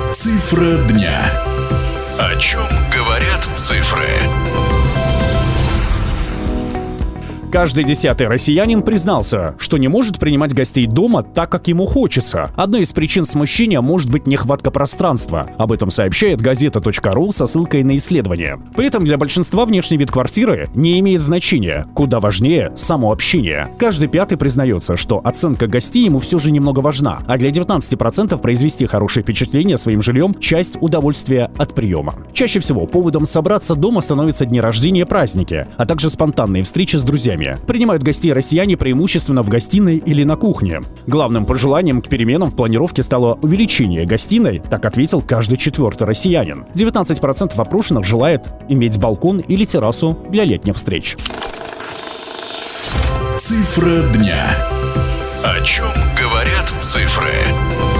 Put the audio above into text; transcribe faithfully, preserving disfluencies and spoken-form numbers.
Цифра дня. О чем говорят цифры? Каждый десятый россиянин признался, что не может принимать гостей дома так, как ему хочется. Одной из причин смущения может быть нехватка пространства. Об этом сообщает газета точка ру со ссылкой на исследование. При этом для большинства внешний вид квартиры не имеет значения. Куда важнее само общение. Каждый пятый признается, что оценка гостей ему все же немного важна. А для девятнадцати процентов произвести хорошее впечатление своим жильем – часть удовольствия от приема. Чаще всего поводом собраться дома становятся дни рождения, праздники, а также спонтанные встречи с друзьями. Принимают гостей россияне преимущественно в гостиной или на кухне. Главным пожеланием к переменам в планировке стало увеличение гостиной, так ответил каждый четвертый россиянин. девятнадцать процентов опрошенных желает иметь балкон или террасу для летних встреч. Цифра дня. О чем говорят цифры?